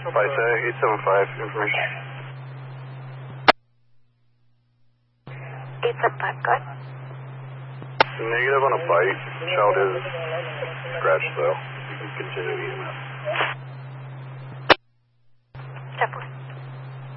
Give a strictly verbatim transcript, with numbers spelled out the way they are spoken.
Bicep, eight seven five, information. eight seven five, good. Negative on a bite. Child is scratched though. You can continue.